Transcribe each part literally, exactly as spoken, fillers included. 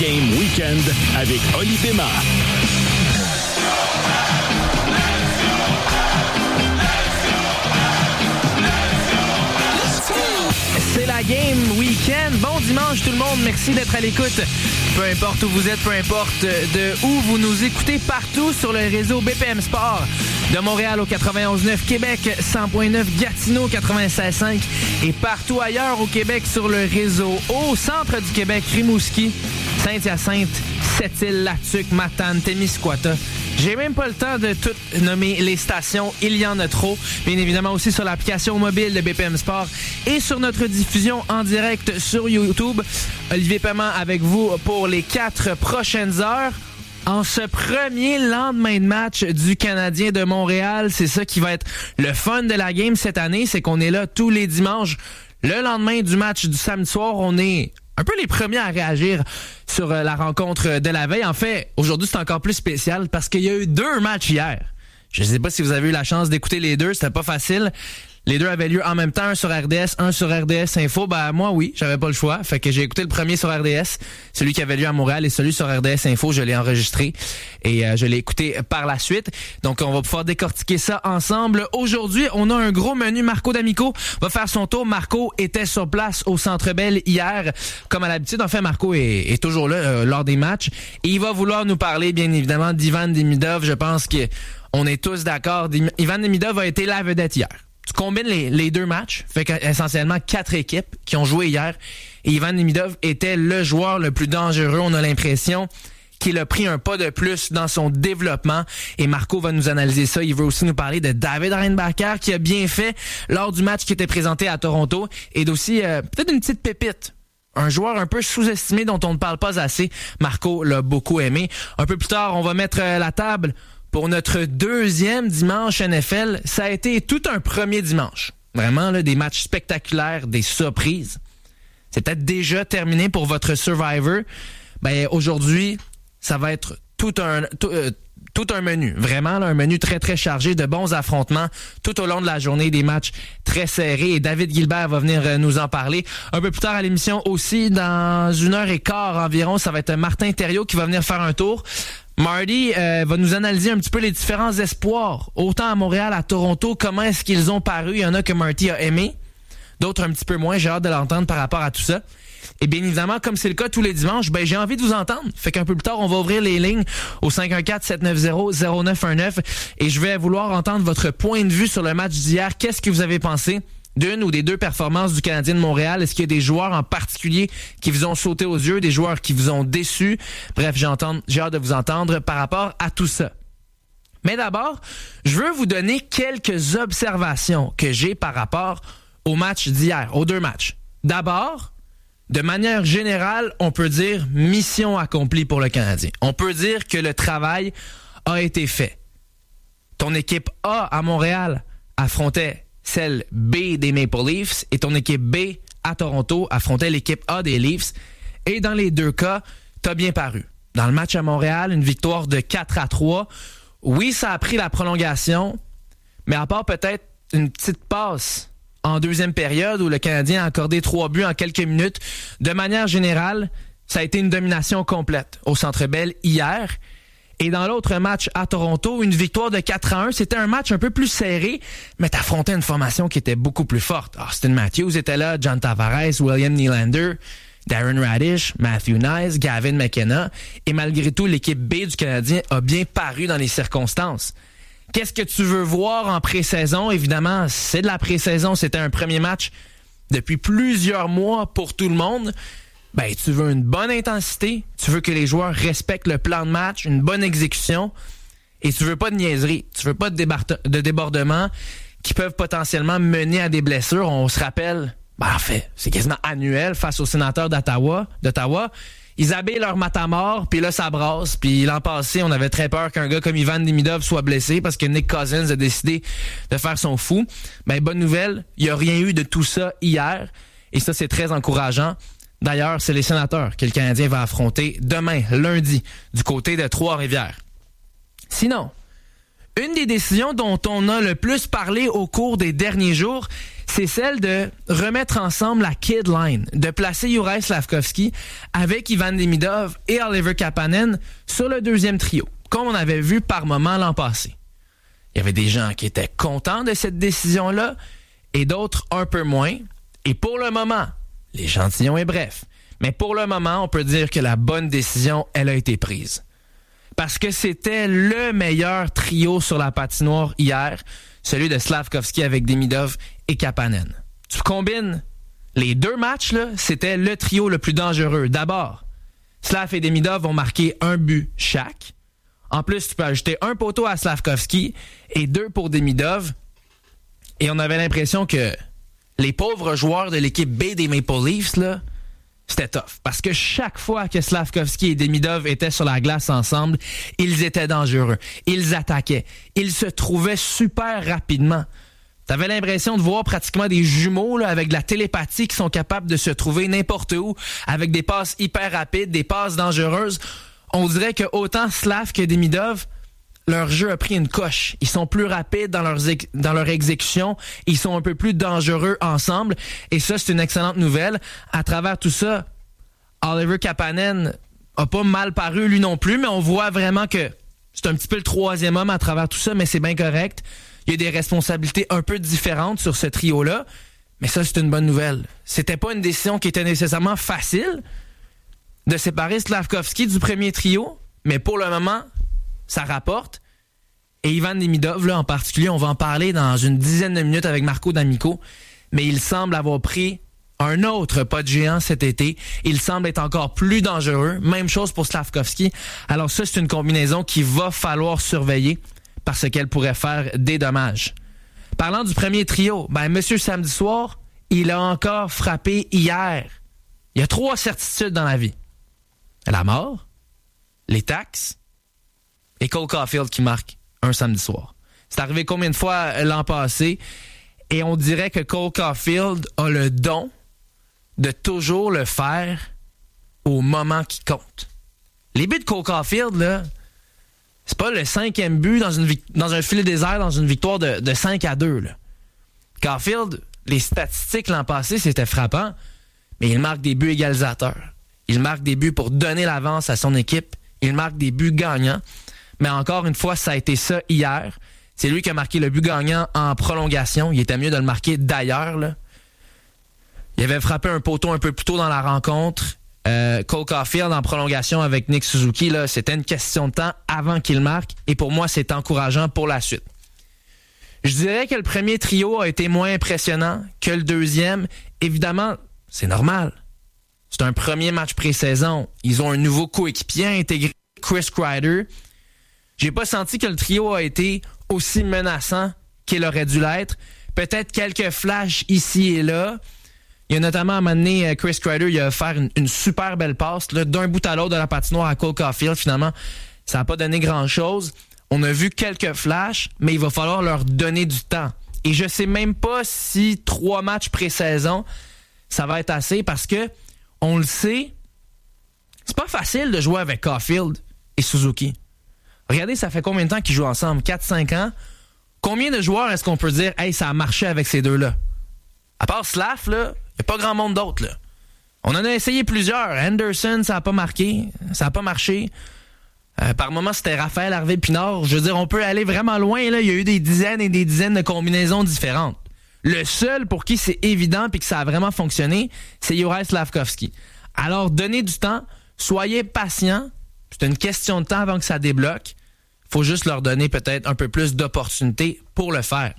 Game Weekend avec Oli Béma. C'est la Game Weekend. Bon dimanche tout le monde, merci d'être à l'écoute. Peu importe où vous êtes, peu importe de où vous nous écoutez, partout sur le réseau B P M Sport. De Montréal au quatre-vingt-onze neuf, Québec cent point neuf, Gatineau quatre-vingt-seize cinq et partout ailleurs au Québec sur le réseau. Au centre du Québec, Rimouski, Saint-Hyacinthe, Sept-Îles, Latuc, Matane, Témiscouata. J'ai même pas le temps de tout nommer les stations, il y en a trop. Bien évidemment aussi sur l'application mobile de B P M Sport et sur notre diffusion en direct sur YouTube. Olivier Paiement avec vous pour les quatre prochaines heures. En ce premier lendemain de match du Canadien de Montréal, c'est ça qui va être le fun de la game cette année, c'est qu'on est là tous les dimanches. Le lendemain du match du samedi soir, on est un peu les premiers à réagir sur la rencontre de la veille. En fait, aujourd'hui, c'est encore plus spécial parce qu'il y a eu deux matchs hier. Je ne sais pas si vous avez eu la chance d'écouter les deux, c'était pas facile. Les deux avaient lieu en même temps, un sur R D S, un sur R D S Info. Ben moi oui, j'avais pas le choix. Fait que j'ai écouté le premier sur R D S, celui qui avait lieu à Montréal, et celui sur R D S Info, je l'ai enregistré et euh, je l'ai écouté par la suite. Donc on va pouvoir décortiquer ça ensemble. Aujourd'hui, on a un gros menu. Marco D'Amico va faire son tour. Marco était sur place au Centre Bell hier, comme à l'habitude. En fait, Marco est, est toujours là euh, lors des matchs et il va vouloir nous parler, bien évidemment, d'Ivan Demidov. Je pense que on est tous d'accord. Ivan Demidov a été la vedette hier. Tu combines les, les deux matchs, fait qu'essentiellement quatre équipes qui ont joué hier. Et Ivan Demidov était le joueur le plus dangereux. On a l'impression qu'il a pris un pas de plus dans son développement. Et Marco va nous analyser ça. Il veut aussi nous parler de David Reinbacher qui a bien fait lors du match qui était présenté à Toronto. Et d'aussi euh, peut-être une petite pépite. Un joueur un peu sous-estimé dont on ne parle pas assez. Marco l'a beaucoup aimé. Un peu plus tard, on va mettre euh, la table pour notre deuxième dimanche N F L. Ça a été tout un premier dimanche. Vraiment, là, des matchs spectaculaires, des surprises. C'est peut-être déjà terminé pour votre Survivor. Ben, aujourd'hui, ça va être tout un, tout, euh, tout un menu. Vraiment, là, un menu très, très chargé de bons affrontements tout au long de la journée, des matchs très serrés. Et David Gilbert va venir euh, nous en parler. Un peu plus tard à l'émission aussi, dans une heure et quart environ, ça va être Martin Thériault qui va venir faire un tour. Marty euh, va nous analyser un petit peu les différents espoirs, autant à Montréal, à Toronto, comment est-ce qu'ils ont paru. Il y en a que Marty a aimé, d'autres un petit peu moins. J'ai hâte de l'entendre par rapport à tout ça. Et bien évidemment, comme c'est le cas tous les dimanches, ben j'ai envie de vous entendre. Fait qu'un peu plus tard, on va ouvrir les lignes au cinq un quatre, sept neuf zéro, zéro neuf un neuf et je vais vouloir entendre votre point de vue sur le match d'hier. Qu'est-ce que vous avez pensé d'une ou des deux performances du Canadien de Montréal? Est-ce qu'il y a des joueurs en particulier qui vous ont sauté aux yeux, des joueurs qui vous ont déçus? Bref, j'ai, entendre, j'ai hâte de vous entendre par rapport à tout ça. Mais d'abord, je veux vous donner quelques observations que j'ai par rapport au match d'hier, aux deux matchs. D'abord, de manière générale, on peut dire mission accomplie pour le Canadien. On peut dire que le travail a été fait. Ton équipe A à Montréal affrontait celle B des Maple Leafs et ton équipe B à Toronto affrontait l'équipe A des Leafs. Et dans les deux cas, t'as bien paru. Dans le match à Montréal, une victoire de quatre à trois. Oui, ça a pris la prolongation, mais à part peut-être une petite passe en deuxième période où le Canadien a accordé trois buts en quelques minutes, de manière générale, ça a été une domination complète au Centre Bell hier. Et dans l'autre match à Toronto, une victoire de quatre à un. C'était un match un peu plus serré, mais t'affrontais une formation qui était beaucoup plus forte. Austin Matthews était là, John Tavares, William Nylander, Darren Radish, Matthew Knies, Gavin McKenna. Et malgré tout, l'équipe B du Canadien a bien paru dans les circonstances. Qu'est-ce que tu veux voir en pré-saison? Évidemment, c'est de la pré-saison. C'était un premier match depuis plusieurs mois pour tout le monde. Ben, tu veux une bonne intensité, tu veux que les joueurs respectent le plan de match, une bonne exécution, et tu veux pas de niaiserie, tu veux pas de, débar- de débordements qui peuvent potentiellement mener à des blessures. On se rappelle, ben en fait, c'est quasiment annuel face aux sénateurs d'Ottawa, d'Ottawa. Ils habillent leur matamor, puis là, ça brasse. Puis l'an passé, on avait très peur qu'un gars comme Ivan Demidov soit blessé parce que Nick Cousins a décidé de faire son fou. Ben, bonne nouvelle, il n'y a rien eu de tout ça hier, et ça, c'est très encourageant. D'ailleurs, c'est les Sénateurs que le Canadien va affronter demain, lundi, du côté de Trois-Rivières. Sinon, Une des décisions dont on a le plus parlé au cours des derniers jours, c'est celle de remettre ensemble la Kid Line, de placer Juraj Slafkovský avec Ivan Demidov et Oliver Kapanen sur le deuxième trio, comme on avait vu par moment l'an passé. Il y avait des gens qui étaient contents de cette décision-là et d'autres un peu moins. Et pour le moment, l'échantillon est bref, mais pour le moment, on peut dire que la bonne décision, elle a été prise. Parce que c'était le meilleur trio sur la patinoire hier, celui de Slafkovský avec Demidov et Kapanen. Tu combines les deux matchs, là, c'était le trio le plus dangereux. D'abord, Slav et Demidov vont marquer un but chaque. En plus, tu peux ajouter un poteau à Slafkovský et deux pour Demidov. Et on avait l'impression que les pauvres joueurs de l'équipe B des Maple Leafs, là, c'était tough. Parce que chaque fois que Slafkovský et Demidov étaient sur la glace ensemble, ils étaient dangereux. Ils attaquaient. Ils se trouvaient super rapidement. T'avais l'impression de voir pratiquement des jumeaux là, avec de la télépathie qui sont capables de se trouver n'importe où, avec des passes hyper rapides, des passes dangereuses. On dirait que autant Slav que Demidov, leur jeu a pris une coche. Ils sont plus rapides dans, leurs ex- dans leur exécution. Ils sont un peu plus dangereux ensemble. Et ça, c'est une excellente nouvelle. À travers tout ça, Oliver Kapanen a pas mal paru lui non plus, mais on voit vraiment que c'est un petit peu le troisième homme à travers tout ça, mais c'est bien correct. Il y a des responsabilités un peu différentes sur ce trio-là, mais ça, c'est une bonne nouvelle. C'était pas une décision qui était nécessairement facile de séparer Slafkovský du premier trio, mais pour le moment, ça rapporte. Et Ivan Demidov, là, en particulier, on va en parler dans une dizaine de minutes avec Marco D'Amico, mais il semble avoir pris un autre pas de géant cet été. Il semble être encore plus dangereux. Même chose pour Slafkovský. Alors ça, c'est une combinaison qu'il va falloir surveiller parce qu'elle pourrait faire des dommages. Parlant du premier trio, ben, Monsieur Samedi Soir, il a encore frappé hier. Il y a trois certitudes dans la vie. La mort, les taxes et Cole Caulfield qui marque un samedi soir. C'est arrivé combien de fois l'an passé? Et on dirait que Cole Caulfield a le don de toujours le faire au moment qui compte. Les buts de Cole Caulfield, là, c'est pas le cinquième but dans, une, dans un filet désert dans une victoire de, de cinq à deux. Là. Caulfield, les statistiques l'an passé, c'était frappant, mais il marque des buts égalisateurs. Il marque des buts pour donner l'avance à son équipe. Il marque des buts gagnants. Mais encore une fois, ça a été ça hier. C'est lui qui a marqué le but gagnant en prolongation. Il était mieux de le marquer d'ailleurs. Là. Il avait frappé un poteau un peu plus tôt dans la rencontre. Euh, Cole Caulfield en prolongation avec Nick Suzuki, là, c'était une question de temps avant qu'il marque. Et pour moi, c'est encourageant pour la suite. Je dirais que le premier trio a été moins impressionnant que le deuxième. Évidemment, c'est normal. C'est un premier match pré-saison. Ils ont un nouveau coéquipier intégré, Chris Kreider. J'ai pas senti que le trio a été aussi menaçant qu'il aurait dû l'être. Peut-être quelques flashs ici et là. Il y a notamment à un moment donné, Chris Kreider, il a offert une, une super belle passe là, d'un bout à l'autre de la patinoire à Cole Caulfield. Finalement, ça n'a pas donné grand-chose. On a vu quelques flashs, mais il va falloir leur donner du temps. Et je sais même pas si trois matchs pré-saison, ça va être assez parce que, on le sait, c'est pas facile de jouer avec Caulfield et Suzuki. Regardez, ça fait combien de temps qu'ils jouent ensemble? quatre cinq ans? Combien de joueurs est-ce qu'on peut dire « Hey, ça a marché avec ces deux-là » ? À part Slav, là, il n'y a pas grand monde d'autres. Là. On en a essayé plusieurs. Anderson, ça n'a pas marqué. Ça n'a pas marché. Euh, par moments, c'était Raphaël Harvey-Pinard. Je veux dire, on peut aller vraiment loin. Là. Il y a eu des dizaines et des dizaines de combinaisons différentes. Le seul pour qui c'est évident et que ça a vraiment fonctionné, c'est Juraj Slafkovský. Alors, donnez du temps. Soyez patients. C'est une question de temps avant que ça débloque. Il faut juste leur donner peut-être un peu plus d'opportunités pour le faire.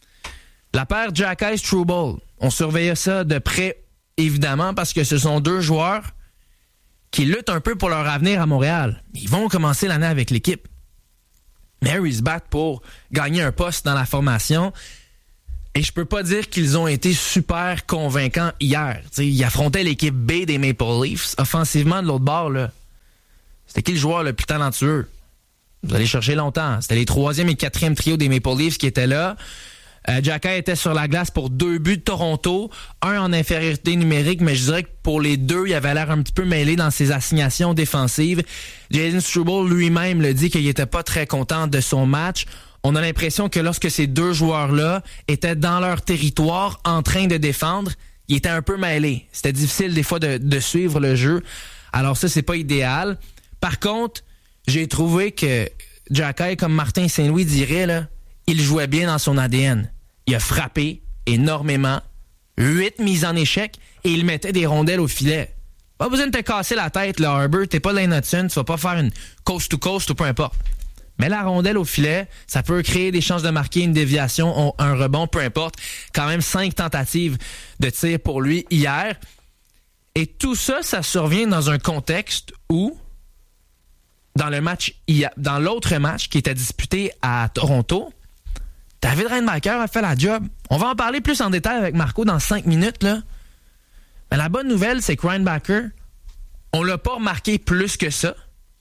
La paire Jack Eichel-Struble, on surveillait ça de près, évidemment, parce que ce sont deux joueurs qui luttent un peu pour leur avenir à Montréal. Ils vont commencer l'année avec l'équipe. Mais eux, ils se battent pour gagner un poste dans la formation. Et je peux pas dire qu'ils ont été super convaincants hier. T'sais, ils affrontaient l'équipe B des Maple Leafs. Offensivement, de l'autre bord, là, c'était qui le joueur le plus talentueux? Vous allez chercher longtemps. C'était les troisième et quatrième trio des Maple Leafs qui étaient là. Euh, Jacka était sur la glace pour deux buts de Toronto, un en infériorité numérique, mais je dirais que pour les deux, il avait l'air un petit peu mêlé dans ses assignations défensives. Jason Struble lui-même le dit qu'il était pas très content de son match. on a l'impression que lorsque ces deux joueurs-là étaient dans leur territoire en train de défendre, ils étaient un peu mêlés. C'était difficile des fois de, de suivre le jeu. Alors ça, c'est pas idéal. Par contre, j'ai trouvé que Xhekaj, comme Martin Saint-Louis dirait, là, il jouait bien dans son A D N. Il a frappé énormément, huit mises en échec, et il mettait des rondelles au filet. Pas besoin de te casser la tête, là, Harbour. T'es pas Lane Hutson, tu vas pas faire une coast-to-coast ou peu importe. Mais la rondelle au filet, ça peut créer des chances de marquer une déviation, un rebond, peu importe. Quand même cinq tentatives de tir pour lui hier. Et tout ça, ça survient dans un contexte où, dans le match, dans l'autre match qui était disputé à Toronto, David Reinbacher a fait la job. On va en parler plus en détail avec Marco dans cinq minutes, là. Mais la bonne nouvelle, c'est que Reinbacher, on l'a pas remarqué plus que ça.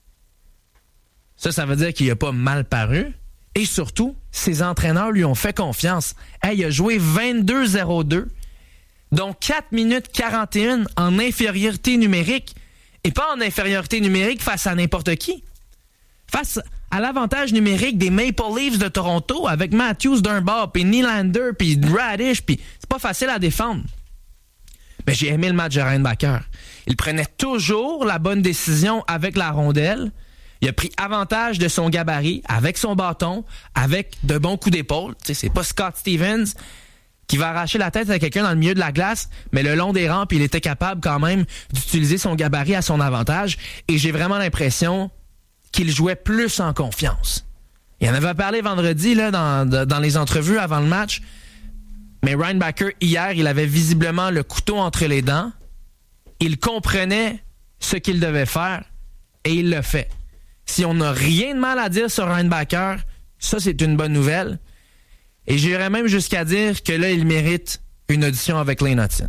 Ça, ça veut dire qu'il a pas mal paru. Et surtout, ses entraîneurs lui ont fait confiance. Hey, il a joué vingt-deux zéro deux, dont quatre minutes quarante et un en infériorité numérique. Et pas en infériorité numérique face à n'importe qui. Face à l'avantage numérique des Maple Leafs de Toronto avec Matthews d'un bord, puis Nylander, puis Radish, puis c'est pas facile à défendre. Mais j'ai aimé le match de Reinbacher. Il prenait toujours la bonne décision avec la rondelle. Il a pris avantage de son gabarit, avec son bâton, avec de bons coups d'épaule. Tu sais, c'est pas Scott Stevens qui va arracher la tête à quelqu'un dans le milieu de la glace, mais le long des rampes, il était capable quand même d'utiliser son gabarit à son avantage. Et j'ai vraiment l'impression qu'il jouait plus en confiance. Il en avait parlé vendredi là, dans, dans les entrevues avant le match. Mais Reinbacher, hier, il avait visiblement le couteau entre les dents. Il comprenait ce qu'il devait faire et il le fait. Si on n'a rien de mal à dire sur Reinbacher, ça, c'est une bonne nouvelle. Et j'irais même jusqu'à dire que là, il mérite une audition avec Lane Hutson.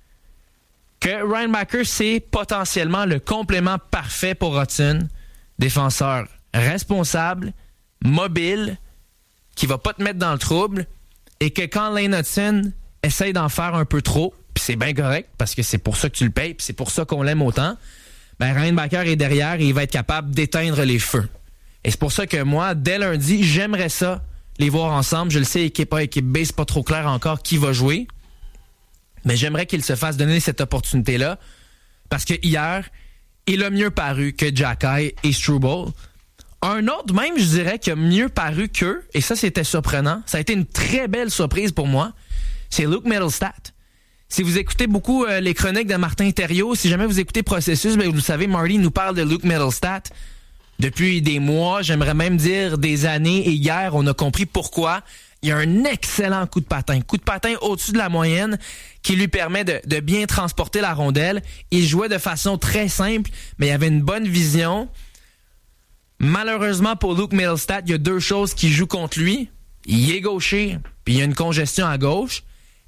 Que Reinbacher, c'est potentiellement le complément parfait pour Hutson. Défenseur responsable, mobile, qui va pas te mettre dans le trouble, et que quand Lane Hutson essaye d'en faire un peu trop, puis c'est bien correct, parce que c'est pour ça que tu le payes, puis c'est pour ça qu'on l'aime autant, ben Reinbacher est derrière et il va être capable d'éteindre les feux. Et c'est pour ça que moi, dès lundi, j'aimerais ça, les voir ensemble. Je le sais, équipe A, équipe B, c'est pas trop clair encore qui va jouer, mais j'aimerais qu'il se fasse donner cette opportunité-là, parce que hier, il a mieux paru que Xhekaj et Struble. Un autre même, je dirais, qui a mieux paru qu'eux, et ça, c'était surprenant. Ça a été une très belle surprise pour moi. C'est Luke Mittelstadt. Si vous écoutez beaucoup euh, les chroniques de Martin Thériault, si jamais vous écoutez Processus, ben, vous savez, Marty nous parle de Luke Mittelstadt depuis des mois, j'aimerais même dire des années, et hier, on a compris pourquoi. Il y a un excellent coup de patin. Coup de patin au-dessus de la moyenne qui lui permet de, de bien transporter la rondelle. Il jouait de façon très simple, mais il avait une bonne vision. Malheureusement pour Luke Mittelstadt, il y a deux choses qui jouent contre lui. Il est gaucher, puis il y a une congestion à gauche.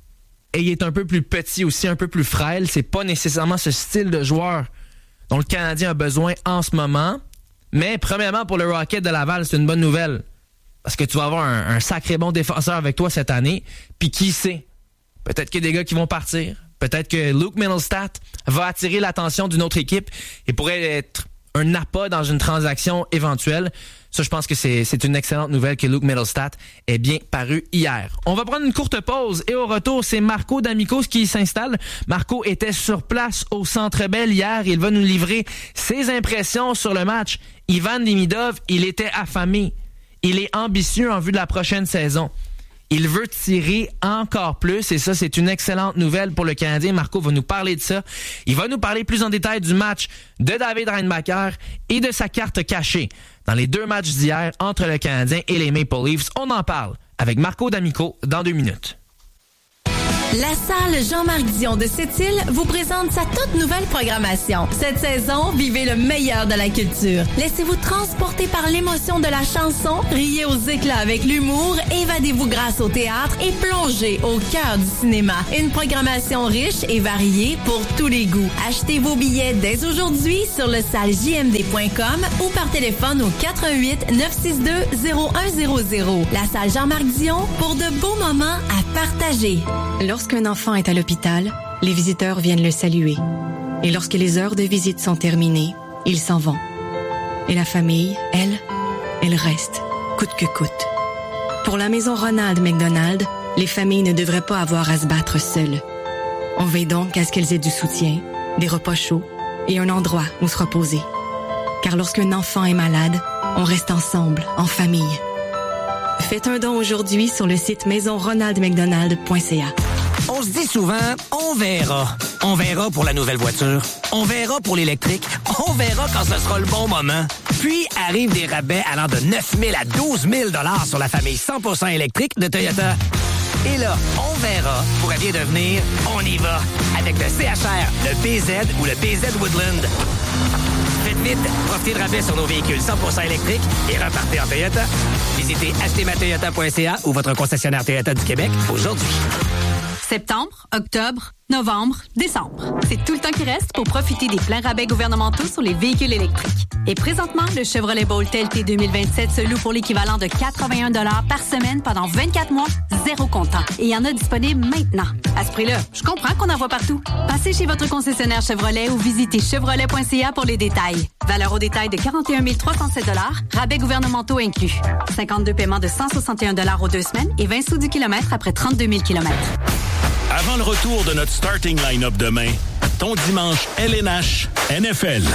Et il est un peu plus petit aussi, un peu plus frêle. C'est pas nécessairement ce style de joueur dont le Canadien a besoin en ce moment. Mais premièrement, pour le Rocket de Laval, c'est une bonne nouvelle. Parce que tu vas avoir un, un sacré bon défenseur avec toi cette année. Puis qui sait? Peut-être qu'il y a des gars qui vont partir. Peut-être que Luke Mittelstadt va attirer l'attention d'une autre équipe et pourrait être un appât dans une transaction éventuelle. Ça, je pense que c'est, c'est une excellente nouvelle que Luke Mittelstadt ait bien paru hier. On va prendre une courte pause et au retour, c'est Marco D'Amicos qui s'installe. Marco était sur place au Centre Bell hier. Il va nous livrer ses impressions sur le match. Ivan Demidov, il était affamé. Il est ambitieux en vue de la prochaine saison. Il veut tirer encore plus et ça, c'est une excellente nouvelle pour le Canadien. Marco va nous parler de ça. Il va nous parler plus en détail du match de David Reinbacher et de sa carte cachée dans les deux matchs d'hier entre le Canadien et les Maple Leafs. On en parle avec Marco D'Amico dans deux minutes. La salle Jean-Marc Dion de Sept-Îles vous présente sa toute nouvelle programmation. Cette saison, vivez le meilleur de la culture. Laissez-vous transporter par l'émotion de la chanson, riez aux éclats avec l'humour, évadez-vous grâce au théâtre et plongez au cœur du cinéma. Une programmation riche et variée pour tous les goûts. Achetez vos billets dès aujourd'hui sur le salle j m d point com ou par téléphone au quatre un huit neuf six deux zéro un zéro zéro. La salle Jean-Marc Dion pour de beaux moments à partager. Lorsqu'un enfant est à l'hôpital, les visiteurs viennent le saluer. Et lorsque les heures de visite sont terminées, ils s'en vont. Et la famille, elle, elle reste, coûte que coûte. Pour la maison Ronald McDonald, les familles ne devraient pas avoir à se battre seules. On veille donc à ce qu'elles aient du soutien, des repas chauds et un endroit où se reposer. Car lorsqu'un enfant est malade, on reste ensemble, en famille. Faites un don aujourd'hui sur le site maison ronald mcdonald point c a. On se dit souvent, on verra. On verra pour la nouvelle voiture. On verra pour l'électrique. On verra quand ce sera le bon moment. Puis arrivent des rabais allant de neuf mille à douze mille dollars sur la famille cent pour cent électrique de Toyota. Et là, on verra pourrait bien devenir on y va avec le C H R, le B Z ou le B Z Woodland. Faites vite, profitez de rabais sur nos véhicules cent pour cent électriques et repartez en Toyota. Visitez acheter ma toyota point c a ou votre concessionnaire Toyota du Québec aujourd'hui. Septembre, octobre, novembre, décembre. C'est tout le temps qui reste pour profiter des pleins rabais gouvernementaux sur les véhicules électriques. Et présentement, le Chevrolet Bolt L T deux mille vingt-sept se loue pour l'équivalent de quatre-vingt-un dollars par semaine pendant vingt-quatre mois, zéro comptant. Et il y en a disponible maintenant. À ce prix-là, je comprends qu'on en voit partout. Passez chez votre concessionnaire Chevrolet ou visitez chevrolet point c a pour les détails. Valeur au détail de quarante et un mille trois cent sept dollars, rabais gouvernementaux inclus. cinquante-deux paiements de cent soixante et un dollars aux deux semaines et vingt sous du kilomètre après trente-deux mille kilomètres. Avant le retour de notre starting line-up demain, ton dimanche L N H N F L.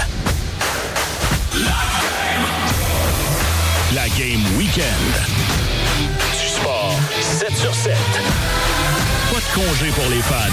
La Game Weekend. Du sport sept sur sept. Pas de congé pour les fans.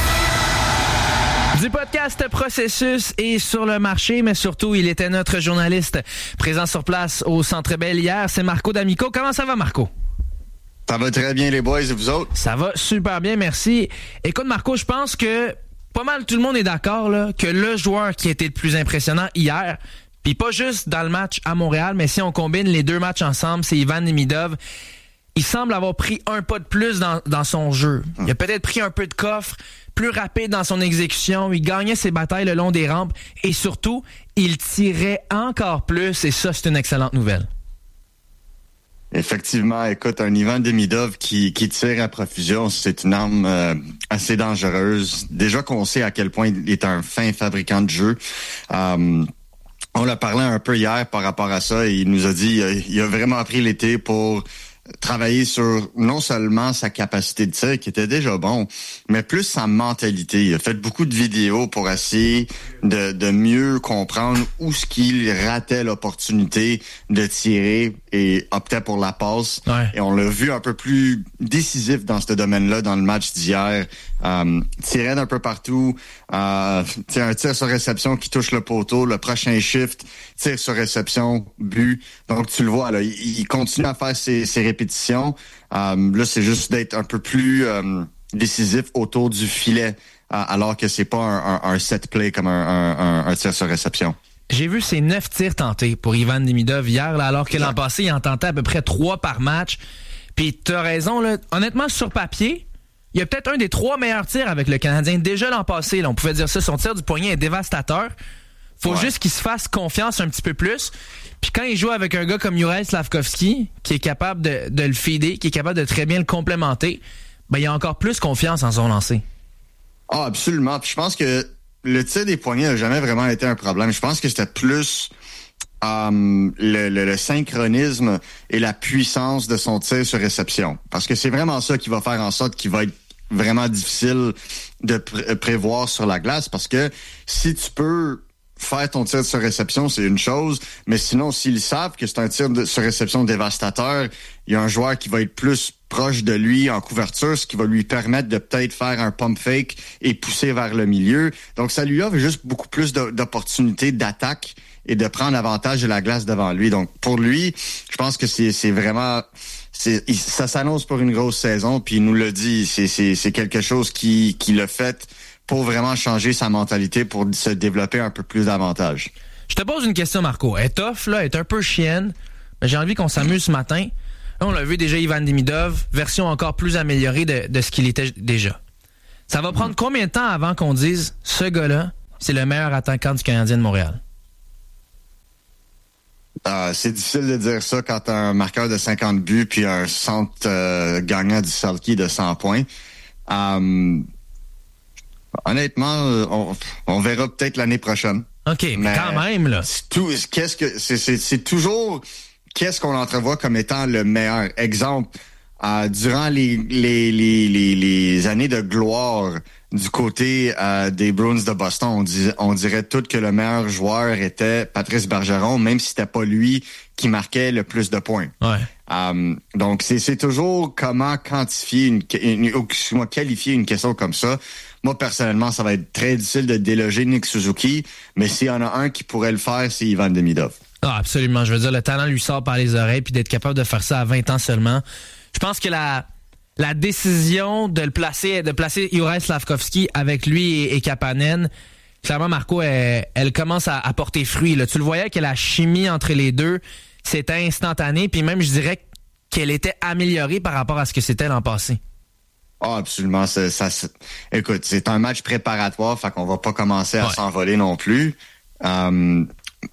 Du podcast Processus est sur le marché, mais surtout, il était notre journaliste présent sur place au Centre Bell hier. C'est Marco D'Amico. Comment ça va, Marco? Ça va très bien, les boys, et vous autres? Ça va super bien, merci. Écoute, Marco, je pense que pas mal tout le monde est d'accord là, que le joueur qui a été le plus impressionnant hier, puis pas juste dans le match à Montréal, mais si on combine les deux matchs ensemble, c'est Ivan Demidov. Il semble avoir pris un pas de plus dans, dans son jeu. Il a peut-être pris un peu de coffre, plus rapide dans son exécution. Il gagnait ses batailles le long des rampes et surtout, il tirait encore plus et ça, c'est une excellente nouvelle. Effectivement, écoute, un Ivan Demidov qui, qui tire à profusion, c'est une arme euh, assez dangereuse. Déjà qu'on sait à quel point il est un fin fabricant de jeu. Euh, on l'a parlé un peu hier par rapport à ça et il nous a dit euh, il a vraiment pris l'été pour travailler sur non seulement sa capacité de tir qui était déjà bon, mais plus sa mentalité. Il a fait beaucoup de vidéos pour essayer de, de mieux comprendre où ce qu'il ratait l'opportunité de tirer et optait pour la passe. Ouais. Et on l'a vu un peu plus décisif dans ce domaine-là dans le match d'hier. Euh, tirait d'un peu partout. Euh, un tir sur réception qui touche le poteau. Le prochain shift, tir sur réception, but. Donc tu le vois, là, il, il continue à faire ses, ses répétitions. Euh, là, c'est juste d'être un peu plus euh, décisif autour du filet, euh, alors que c'est pas un, un, un set play comme un, un, un tir sur réception. J'ai vu ces neuf tirs tentés pour Ivan Demidov hier, là, alors que l'an passé, il en tentait à peu près trois par match. Puis t'as raison, là. Honnêtement, sur papier, il y a peut-être un des trois meilleurs tirs avec le Canadien. Déjà l'an passé, là, on pouvait dire ça, son tir du poignet est dévastateur. Faut ouais. juste qu'il se fasse confiance un petit peu plus. Puis quand il joue avec un gars comme Juraj Slafkovský, qui est capable de, de le feeder, qui est capable de très bien le complémenter, ben il a encore plus confiance en son lancer. Ah, absolument. Puis je pense que le tir des poignets n'a jamais vraiment été un problème. Je pense que c'était plus um, le, le, le synchronisme et la puissance de son tir sur réception. Parce que c'est vraiment ça qui va faire en sorte qu'il va être vraiment difficile de pr- prévoir sur la glace. Parce que si tu peux faire ton tir sur réception, c'est une chose, mais sinon, s'ils savent que c'est un tir de, sur réception dévastateur, il y a un joueur qui va être plus proche de lui en couverture, ce qui va lui permettre de peut-être faire un pump fake et pousser vers le milieu. Donc, ça lui offre juste beaucoup plus de, d'opportunités d'attaque et de prendre avantage de la glace devant lui. Donc, pour lui, je pense que c'est, c'est vraiment... C'est, ça s'annonce pour une grosse saison, puis il nous l'a dit, c'est, c'est, c'est quelque chose qui, qui l'a fait pour vraiment changer sa mentalité, pour se développer un peu plus davantage. Je te pose une question, Marco. Elle est tough, là, elle est un peu chienne, mais j'ai envie qu'on s'amuse ce matin. Là, on l'a vu déjà, Ivan Demidov, version encore plus améliorée de, de ce qu'il était déjà. Ça va prendre mmh. combien de temps avant qu'on dise, ce gars-là, c'est le meilleur attaquant du Canadien de Montréal? Euh, c'est difficile de dire ça quand t'as un marqueur de cinquante buts puis un centre euh, gagnant du Selke de cent points. Euh, honnêtement, on, on verra peut-être l'année prochaine. OK, mais, mais quand même, là. C'est tout, qu'est-ce que c'est, c'est, c'est toujours qu'est-ce qu'on entrevoit comme étant le meilleur? Exemple, euh, durant les, les, les, les, les années de gloire du côté euh, des Bruins de Boston, on, dis, on dirait tout que le meilleur joueur était Patrice Bergeron, même si c'était pas lui qui marquait le plus de points. Ouais. Um, donc, c'est, c'est toujours comment quantifier, une, une, une, qualifier une question comme ça. Moi, personnellement, ça va être très difficile de déloger Nick Suzuki, mais s'il y en a un qui pourrait le faire, c'est Ivan Demidov. Ah, absolument. Je veux dire, le talent lui sort par les oreilles, puis d'être capable de faire ça à vingt ans seulement. Je pense que la... La décision de le placer, de placer Juraj Slafkovský avec lui et, et Kapanen, clairement, Marco, elle, elle commence à, à porter fruit. Là. Tu le voyais que la chimie entre les deux, c'était instantané, puis même, je dirais qu'elle était améliorée par rapport à ce que c'était l'an passé. Ah, oh, absolument. Ça, ça, ça, écoute, c'est un match préparatoire, fait qu'on va pas commencer à ouais. s'envoler non plus. Um,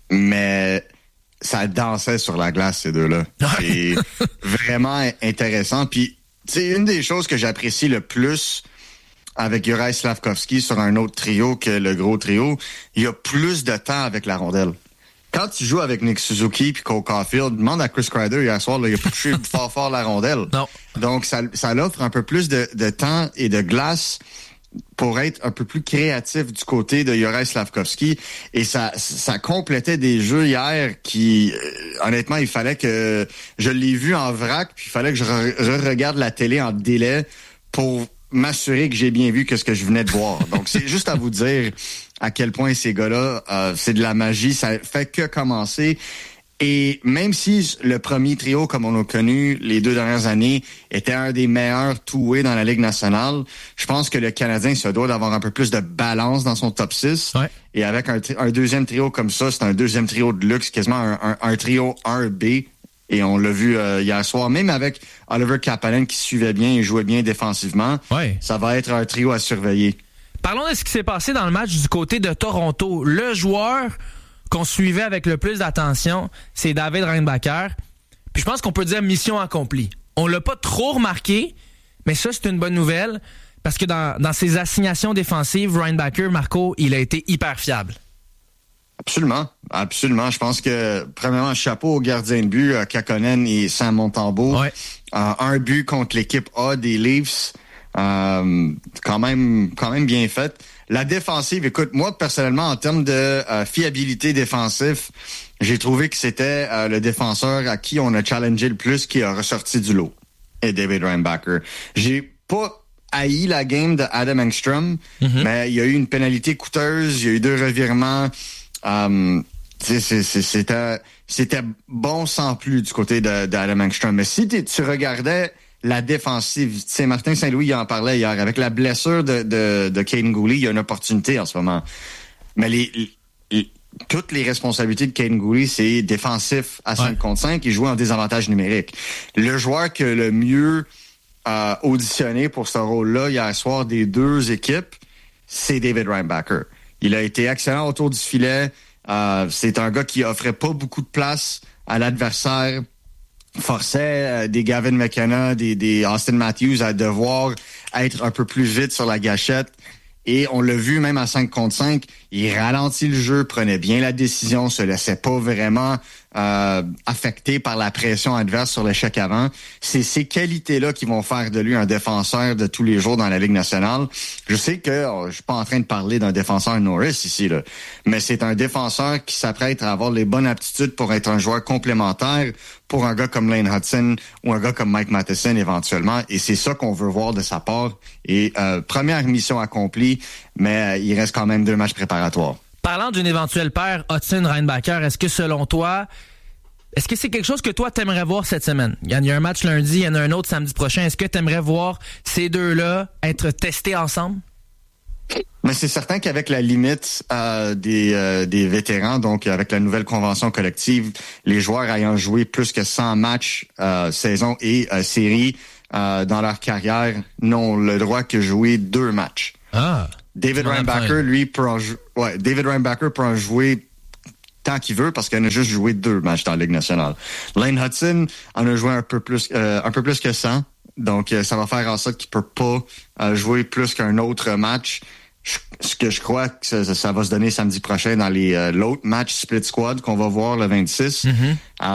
mais ça dansait sur la glace, ces deux-là. C'est vraiment intéressant. Puis, c'est une des choses que j'apprécie le plus avec Juraj Slafkovský sur un autre trio que le gros trio. Il y a plus de temps avec la rondelle. Quand tu joues avec Nick Suzuki puis Cole Caulfield, demande à Chris Kreider hier soir, là, il a touché fort fort la rondelle. Non. Donc, ça, ça l'offre un peu plus de, de temps et de glace pour être un peu plus créatif du côté de Juraj Slafkovský. Et ça, ça complétait des jeux hier qui, euh, honnêtement, il fallait que... Je l'ai vu en vrac, puis il fallait que je re- regarde la télé en délai pour m'assurer que j'ai bien vu que ce que je venais de voir. Donc, c'est juste à vous dire à quel point ces gars-là, euh, c'est de la magie. Ça fait que commencer. Et même si le premier trio, comme on l'a connu les deux dernières années, était un des meilleurs two-way dans la Ligue nationale, je pense que le Canadien se doit d'avoir un peu plus de balance dans son top six. Ouais. Et avec un, un deuxième trio comme ça, c'est un deuxième trio de luxe, quasiment un, un, un trio un B. Et on l'a vu euh, hier soir, même avec Oliver Kapanen qui suivait bien et jouait bien défensivement. Ouais. Ça va être un trio à surveiller. Parlons de ce qui s'est passé dans le match du côté de Toronto. Le joueur qu'on suivait avec le plus d'attention, c'est David Reinbacher. Puis je pense qu'on peut dire mission accomplie. On l'a pas trop remarqué, mais ça, c'est une bonne nouvelle parce que dans, dans ses assignations défensives, Reinbacher, Marco, il a été hyper fiable. Absolument, absolument. Je pense que, premièrement, chapeau au gardien de but, Kakkonen et Sam Montembeault. Ouais. Euh, un but contre l'équipe A des Leafs, euh, quand même, quand même bien fait. La défensive, écoute, moi, personnellement, en termes de euh, fiabilité défensive, j'ai trouvé que c'était euh, le défenseur à qui on a challengé le plus qui a ressorti du lot. Et David Reinbacher. J'ai pas haï la game de Adam Engstrom, mm-hmm. mais il y a eu une pénalité coûteuse, il y a eu deux revirements. Um, c'est, c'est, c'était, c'était bon sans plus du côté de, d'Adam Engstrom. Mais si tu regardais la défensive, tu sais, Martin Saint-Louis il en parlait hier, avec la blessure de, de, de Kaiden Guhle, il y a une opportunité en ce moment. Mais les, les toutes les responsabilités de Kaiden Guhle, c'est défensif à cinq ouais. contre cinq, il joue en désavantage numérique. Le joueur qui a le mieux euh, auditionné pour ce rôle-là hier soir des deux équipes, c'est David Reinbacher. Il a été excellent autour du filet. Euh, c'est un gars qui offrait pas beaucoup de place à l'adversaire. Forçait euh, des Gavin McKenna, des, des Austin Matthews à devoir être un peu plus vite sur la gâchette. Et on l'a vu même à cinq contre cinq, il ralentit le jeu, prenait bien la décision, se laissait pas vraiment euh, affecté par la pression adverse sur l'échec avant. C'est ces qualités-là qui vont faire de lui un défenseur de tous les jours dans la Ligue nationale. Je sais que oh, je suis pas en train de parler d'un défenseur Norris ici, là, mais c'est un défenseur qui s'apprête à avoir les bonnes aptitudes pour être un joueur complémentaire pour un gars comme Lane Hudson ou un gars comme Mike Matheson éventuellement. Et c'est ça qu'on veut voir de sa part. Et euh, première mission accomplie, mais euh, il reste quand même deux matchs préparatoires. Parlant d'une éventuelle paire Hudson-Reinbacher, est-ce que selon toi, est-ce que c'est quelque chose que toi t'aimerais voir cette semaine? Il y a un match lundi, il y en a un autre samedi prochain. Est-ce que t'aimerais voir ces deux-là être testés ensemble? Mais c'est certain qu'avec la limite euh, des, euh, des vétérans, donc avec la nouvelle convention collective, les joueurs ayant joué plus que cent matchs, euh, saison et euh, série euh, dans leur carrière, n'ont le droit que jouer deux matchs. Ah. David Reinbacher, lui, peut en jou- ouais, David Reinbacher peut en jouer tant qu'il veut parce qu'il en a juste joué deux matchs dans la Ligue nationale. Lane Hudson en a joué un peu plus, euh, un peu plus que cent. Donc, euh, ça va faire en sorte qu'il peut pas euh, jouer plus qu'un autre match. Je, ce que je crois que ça, ça va se donner samedi prochain dans les euh, l'autre match split squad qu'on va voir le vingt-six. Mm-hmm. Um,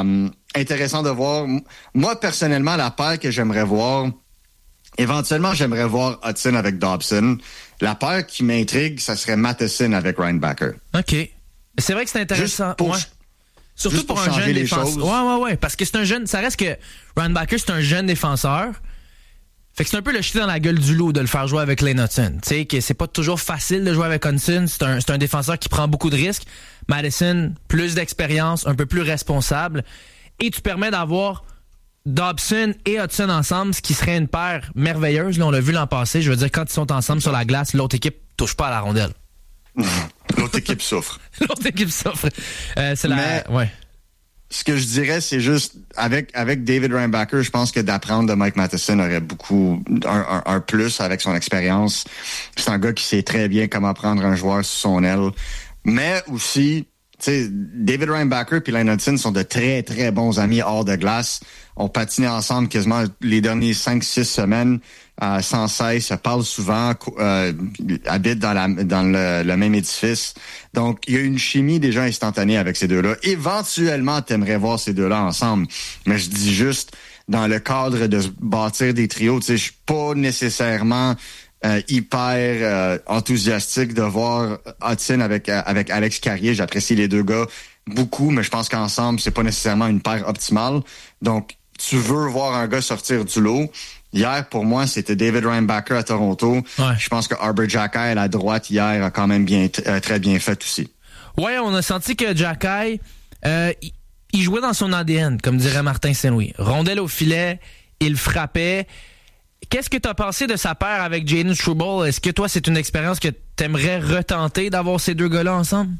intéressant de voir. Moi, personnellement, la paire que j'aimerais voir, éventuellement, j'aimerais voir Hudson avec Dobson. La paire qui m'intrigue, ça serait Matheson avec Reinbacher. OK. C'est vrai que c'est intéressant. Juste pour, ouais. Surtout juste pour, pour un changer jeune les défenseur. choses. Ouais, ouais, ouais. Parce que c'est un jeune. Ça reste que Reinbacher, c'est un jeune défenseur. Fait que c'est un peu le jeter dans la gueule du loup de le faire jouer avec Lane Hudson. Tu sais, que c'est pas toujours facile de jouer avec Hudson. C'est un, c'est un défenseur qui prend beaucoup de risques. Madison, plus d'expérience, un peu plus responsable. Et tu permets d'avoir Dobson et Hudson ensemble, ce qui serait une paire merveilleuse. Là, on l'a vu l'an passé. Je veux dire, quand ils sont ensemble sur la glace, l'autre équipe touche pas à la rondelle. L'autre équipe souffre. L'autre équipe souffre. Euh, c'est Mais, la... Ouais. Ce que je dirais, c'est juste, avec avec David Reinbacher, je pense que d'apprendre de Mike Matheson aurait beaucoup, un, un, un plus avec son expérience. C'est un gars qui sait très bien comment prendre un joueur sous son aile. Mais aussi, tu sais, David Reinbacher et Lane Hudson sont de très, très bons amis hors de glace. On patinait ensemble quasiment les dernières cinq six semaines. Euh, sans cesse, se parlent souvent, euh, habitent dans, la, dans le, le même édifice. Donc, il y a une chimie déjà instantanée avec ces deux-là. Éventuellement, t'aimerais voir ces deux-là ensemble. Mais je dis juste, dans le cadre de bâtir des trios, tu sais, je suis pas nécessairement euh, hyper euh, enthousiastique de voir Hudson avec, avec Alex Carrier. J'apprécie les deux gars beaucoup, mais je pense qu'ensemble, c'est pas nécessairement une paire optimale. Donc, tu veux voir un gars sortir du lot. Hier, pour moi, c'était David Reinbacher à Toronto. Ouais. Je pense que Arber Xhekaj à la droite hier a quand même bien euh, très bien fait aussi. Ouais, on a senti que Xhekaj, euh, il jouait dans son A D N, comme dirait Martin Saint-Louis. Rondelle au filet, il frappait. Qu'est-ce que tu as pensé de sa paire avec Jaden Struble? Est-ce que toi, c'est une expérience que tu aimerais retenter d'avoir ces deux gars-là ensemble?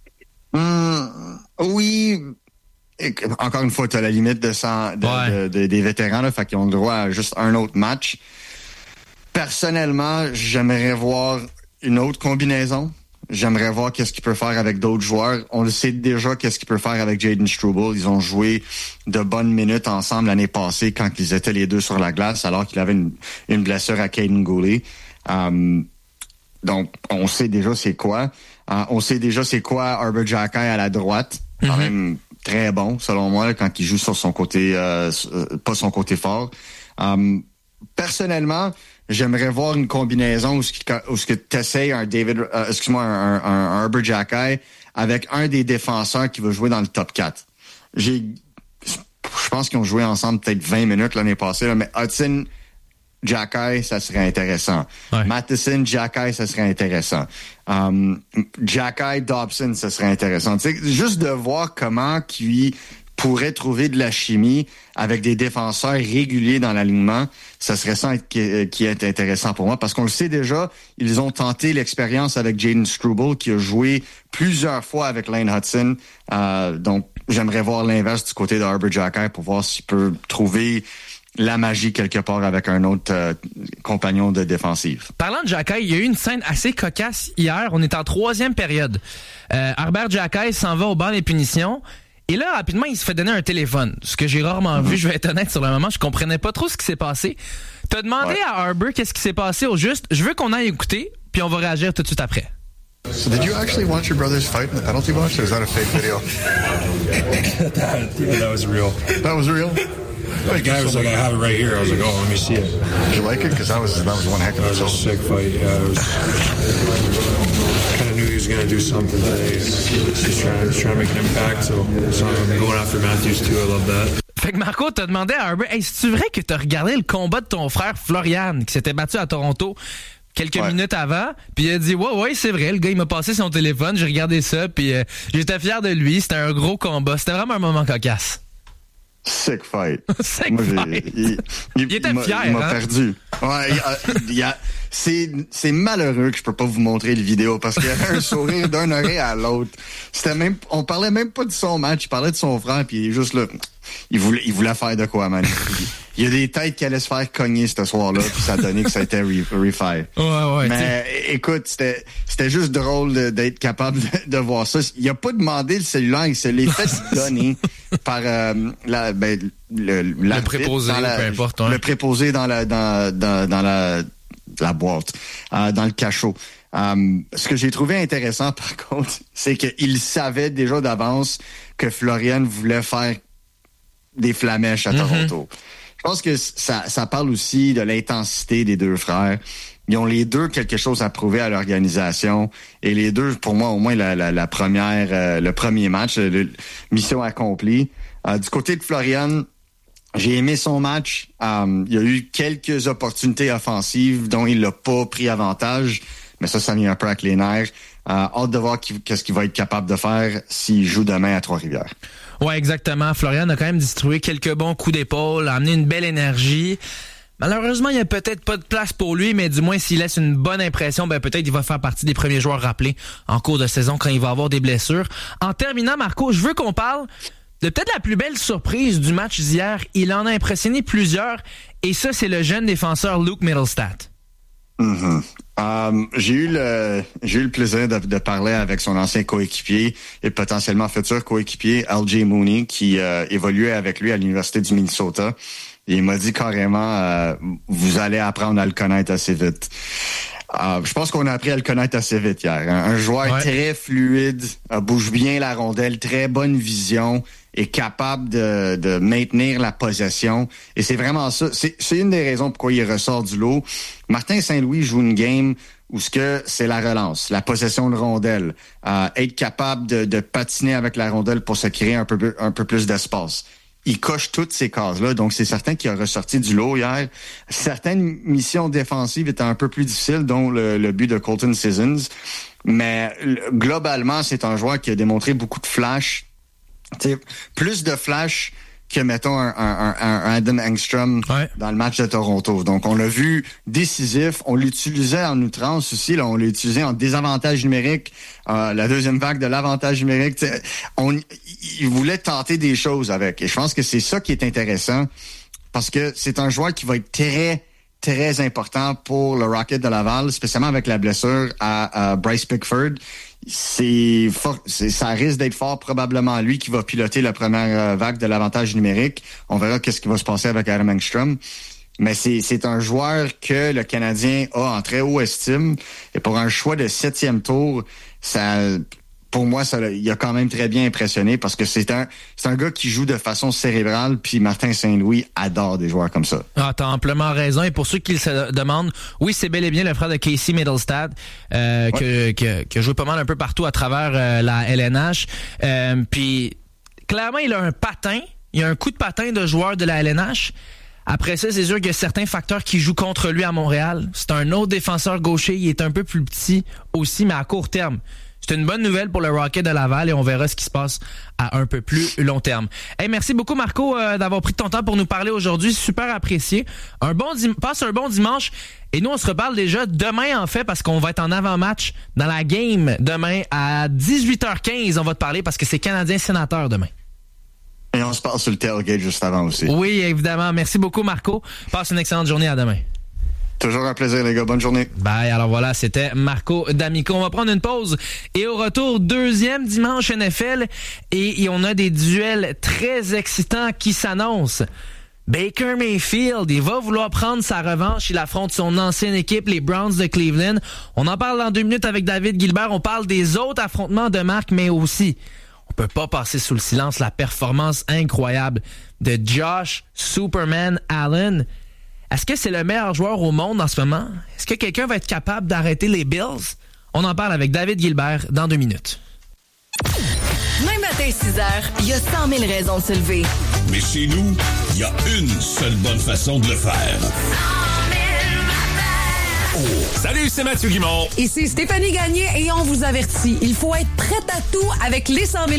Mmh, oui. Encore une fois, tu as la limite de cent, de, ouais. de, de, des vétérans, là, fait qu'ils ont le droit à juste un autre match. Personnellement, j'aimerais voir une autre combinaison. J'aimerais voir qu'est-ce qu'il peut faire avec d'autres joueurs. On le sait déjà qu'est-ce qu'il peut faire avec Jaden Struble. Ils ont joué de bonnes minutes ensemble l'année passée quand ils étaient les deux sur la glace, alors qu'il avait une, une blessure à Caden Goulet. Um, donc, on sait déjà c'est quoi. Uh, on sait déjà c'est quoi Arber Xhekaj à la droite. Quand mm-hmm. même très bon, selon moi, quand il joue sur son côté, euh, pas son côté fort. Um, personnellement, j'aimerais voir une combinaison où ce que tu essayes un David, euh, excuse-moi, un, un, un Arber Xhekaj avec un des défenseurs qui va jouer dans le top quatre. J'ai, je pense qu'ils ont joué ensemble peut-être vingt minutes l'année passée, là, mais Hudson, Xhekaj, ça serait intéressant. Ouais. Matheson, Xhekaj, ça serait intéressant. Um, Xhekaj, Dobson, ça serait intéressant. Tu sais, juste de voir comment qui pourrait trouver de la chimie avec des défenseurs réguliers dans l'alignement, ça serait ça qui, qui est intéressant pour moi, parce qu'on le sait déjà, ils ont tenté l'expérience avec Jaden Struble, qui a joué plusieurs fois avec Lane Hudson. Euh, donc, j'aimerais voir l'inverse du côté de Arber Xhekaj pour voir s'il peut trouver la magie quelque part avec un autre euh, compagnon de défensive. Parlant de Xhekaj, il y a eu une scène assez cocasse hier. On est en troisième période. Euh, Arber Xhekaj s'en va au banc des punitions. Et là, rapidement, il se fait donner un téléphone. Ce que j'ai rarement mm-hmm. vu, je vais être honnête sur le moment. Je comprenais pas trop ce qui s'est passé. T'as demandé ouais. à Arber qu'est-ce qui s'est passé au juste. Je veux qu'on aille écouter, puis on va réagir tout de suite après. So did you actually watch your brothers fight in the penalty box, or is that a fake video? that, that was real. That was real? The guy was like, I have it right here. I was like, oh, let me see it. Did you like it? Because that was, that was one heck of a That was a sick fight, yeah. It was, kind of knew he was going to do something today. He's trying, he's trying to make an impact, so, so I'm going after Matthews too. I love that. Fait que Marco, t'as demandé à Arber, hey, c'est-tu vrai que t'as regardé le combat de ton frère Florian, qui s'était battu à Toronto quelques ouais. minutes avant, puis il a dit ouais ouais c'est vrai, le gars il m'a passé son téléphone, j'ai regardé ça, puis euh, j'étais fier de lui, c'était un gros combat, c'était vraiment un moment cocasse. Sick fight. Sick Moi, fight. Il, il, il était il fier. Il m'a hein? perdu. Ouais, il, il, il a, c'est, c'est malheureux que je peux pas vous montrer le vidéo parce qu'il y avait un sourire d'un oreille à l'autre. C'était même, on parlait même pas de son match, il parlait de son frère, puis il est juste là. Il voulait, il voulait faire de quoi, man. Il y a des têtes qui allaient se faire cogner ce soir-là, puis ça a donné que ça a été refait. Ouais, ouais. Mais t'sais. Écoute, c'était, c'était juste drôle de, d'être capable de, de voir ça. Il a pas demandé le cellulaire, il se l'est fait donner par euh, la, ben, le, le préposé, la, peu importe. Ouais. Le préposé dans la, dans, dans, dans la, la boîte, euh, dans le cachot. Um, ce que j'ai trouvé intéressant, par contre, c'est qu'il savait déjà d'avance que Florian voulait faire des flamèches à Toronto. Mm-hmm. Je pense que ça, ça parle aussi de l'intensité des deux frères. Ils ont les deux quelque chose à prouver à l'organisation. Et les deux, pour moi, au moins, la, la, la première, euh, le premier match, le, mission accomplie. Euh, du côté de Florian, j'ai aimé son match. Euh, il y a eu quelques opportunités offensives dont il n'a pas pris avantage. Mais ça, ça vient un peu avec les nerfs. Euh, hâte de voir qu'est-ce qu'il va être capable de faire s'il joue demain à Trois-Rivières. Ouais, exactement. Florian a quand même distribué quelques bons coups d'épaule, a amené une belle énergie. Malheureusement, il n'y a peut-être pas de place pour lui, mais du moins, s'il laisse une bonne impression, ben peut-être il va faire partie des premiers joueurs rappelés en cours de saison quand il va avoir des blessures. En terminant, Marco, je veux qu'on parle de peut-être la plus belle surprise du match d'hier. Il en a impressionné plusieurs, et ça, c'est le jeune défenseur Luke Mittelstadt. Mm-hmm. Um, j'ai eu le j'ai eu le plaisir de, de parler avec son ancien coéquipier et potentiellement futur coéquipier L J Mooney qui euh, évoluait avec lui à l'Université du Minnesota. Et il m'a dit carrément euh, vous allez apprendre à le connaître assez vite. Uh, je pense qu'on a appris à le connaître assez vite hier. Un, un joueur ouais. très fluide, uh, bouge bien la rondelle, très bonne vision, est capable de, de maintenir la possession. Et c'est vraiment ça. C'est, c'est une des raisons pourquoi il ressort du lot. Martin Saint-Louis joue une game où ce que c'est la relance, la possession de rondelle, uh, être capable de, de patiner avec la rondelle pour se créer un peu, un peu plus d'espace. Il coche toutes ces cases-là, donc c'est certain qu'il a ressorti du lot hier. Certaines missions défensives étaient un peu plus difficiles, dont le, le but de Colton Sissons. Mais globalement, c'est un joueur qui a démontré beaucoup de flash. T'sais, plus de flash que, mettons, un, un, un, un Adam Engstrom ouais. dans le match de Toronto. Donc, on l'a vu décisif. On l'utilisait en outrance aussi. Là, on l'a utilisé en désavantage numérique. Euh, la deuxième vague de l'avantage numérique. On, il voulait tenter des choses avec. Et je pense que c'est ça qui est intéressant parce que c'est un joueur qui va être très, très important pour le Rocket de Laval, spécialement avec la blessure à, à Bryce Pickford. C'est, fort, c'est ça risque d'être fort probablement lui qui va piloter la première vague de l'avantage numérique. On verra qu'est-ce qui va se passer avec Adam Engstrom. Mais c'est, c'est un joueur que le Canadien a en très haut estime. Et pour un choix de septième tour, ça, pour moi, ça, il a quand même très bien impressionné parce que c'est un, c'est un gars qui joue de façon cérébrale, puis Martin Saint-Louis adore des joueurs comme ça. Ah, t'as amplement raison. Et pour ceux qui se demandent, oui, c'est bel et bien le frère de Casey Mittelstadt, euh, ouais. que, que, que joue pas mal un peu partout à travers euh, la L N H. Euh, puis, clairement, il a un patin. Il a un coup de patin de joueur de la L N H. Après ça, c'est sûr qu'il y a certains facteurs qui jouent contre lui à Montréal. C'est un autre défenseur gaucher. Il est un peu plus petit aussi, mais à court terme. C'est une bonne nouvelle pour le Rocket de Laval et on verra ce qui se passe à un peu plus long terme. Hey, merci beaucoup, Marco, euh, d'avoir pris ton temps pour nous parler aujourd'hui. Super apprécié. Un bon dim- passe un bon dimanche. Et nous, on se reparle déjà demain, en fait, parce qu'on va être en avant-match dans la game demain à dix-huit heures quinze. On va te parler parce que c'est Canadien-Sénateur demain. Et on se parle sur le tailgate juste avant aussi. Oui, évidemment. Merci beaucoup, Marco. Passe une excellente journée. À demain. Toujours un plaisir, les gars. Bonne journée. Bye. Alors voilà, c'était Marco D'Amico. On va prendre une pause. Et au retour, deuxième dimanche N F L. Et, et on a des duels très excitants qui s'annoncent. Baker Mayfield, il va vouloir prendre sa revanche. Il affronte son ancienne équipe, les Browns de Cleveland. On en parle dans deux minutes avec David Gilbert. On parle des autres affrontements de marque, mais aussi, on peut pas passer sous le silence la performance incroyable de Josh Superman Allen. Est-ce que c'est le meilleur joueur au monde en ce moment? Est-ce que quelqu'un va être capable d'arrêter les Bills? On en parle avec David Gilbert dans deux minutes. Même matin, six heures, il y a cent mille raisons de se lever. Mais chez nous, il y a une seule bonne façon de le faire. Oh. Salut, c'est Mathieu Guimond. Ici Stéphanie Gagné et on vous avertit, il faut être prêt à tout avec les cent mille